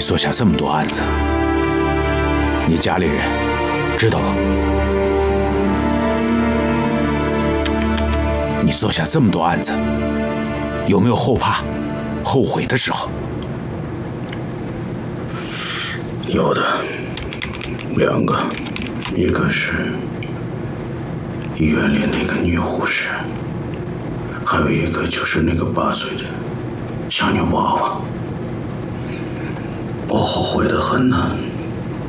做下这么多案子，你家里人知道吗？你做下这么多案子，有没有后怕、后悔的时候？ 有的，2个，一个是医院里那个女护士，还有一个就是那个8岁的小女娃娃。我后悔得很呢。